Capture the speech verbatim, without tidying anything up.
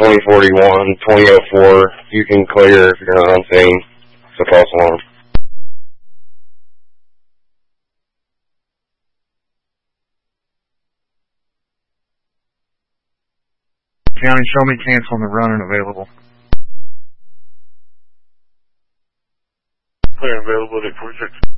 twenty forty-one, twenty oh four. You can clear if you're not on scene. It's a false alarm. County, show me cancel on the run and available. Clear and available at forty-six.